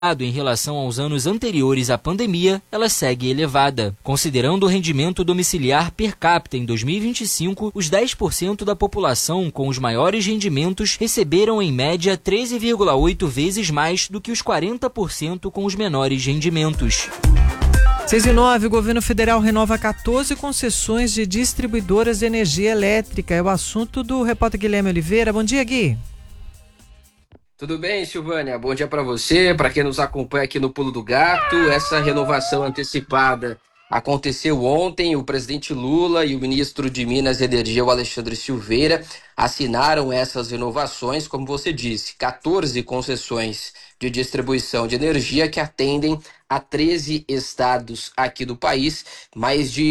em relação aos anos anteriores à pandemia, ela segue elevada. Considerando o rendimento domiciliar per capita em 2025, os 10% da população com os maiores rendimentos receberam em média 13,8 vezes mais do que os 40% com os menores rendimentos. 6:09, o governo federal renova 14 concessões de distribuidoras de energia elétrica. É o assunto do repórter Guilherme Oliveira. Bom dia, Gui. Tudo bem, Silvânia? Bom dia para você, para quem nos acompanha aqui no Pulo do Gato. Essa renovação antecipada aconteceu ontem. O presidente Lula e o ministro de Minas e Energia, o Alexandre Silveira, assinaram essas renovações, como você disse, 14 concessões de distribuição de energia que atendem a 13 estados aqui do país, mais de